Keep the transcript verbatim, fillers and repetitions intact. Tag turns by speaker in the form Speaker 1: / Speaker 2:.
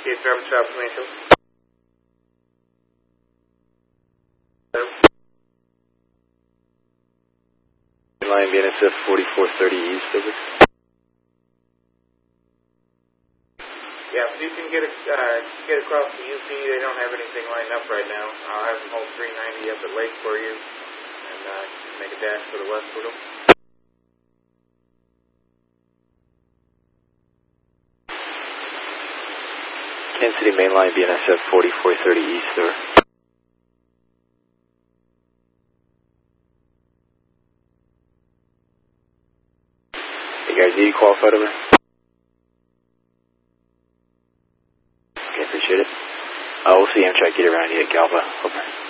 Speaker 1: Escape driver trap information.
Speaker 2: Line B N S F forty-four thirty East, over.
Speaker 1: Yeah, if you can get, uh, get across the U P, they don't have anything lined up right now. I'll have them hold three ninety up at Lake for you, and uh, make a dash for the west with them.
Speaker 2: Kansas City Mainline B N S F forty-four thirty East, over. You guys need qualified, over? Okay, appreciate it. Uh, we'll see Amtrak get around you at Galva, over.